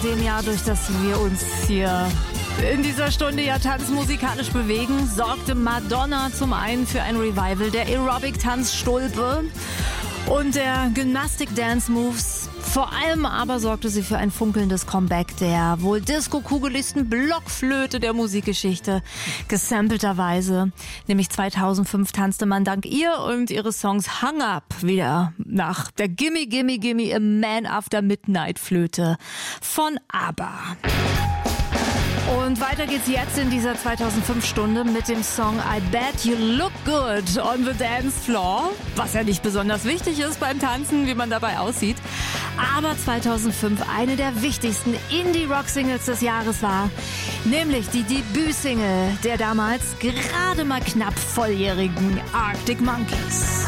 dem Jahr, durch das wir uns hier in dieser Stunde ja tanzmusikalisch bewegen, sorgte Madonna zum einen für ein Revival der Aerobic-Tanzstulpe und der Gymnastik-Dance-Moves. Vor allem aber sorgte sie für ein funkelndes Comeback der wohl disco-kugeligsten Blockflöte der Musikgeschichte, gesampelterweise. Nämlich 2005 tanzte man dank ihr und ihres Songs Hung Up wieder nach der Gimme Gimme Gimme a Man After Midnight Flöte von ABBA. Und weiter geht's jetzt in dieser 2005-Stunde mit dem Song I Bet You Look Good on the Dance Floor. Was ja nicht besonders wichtig ist beim Tanzen, wie man dabei aussieht. Aber 2005 eine der wichtigsten Indie-Rock-Singles des Jahres war. Nämlich die Debütsingle der damals gerade mal knapp volljährigen Arctic Monkeys.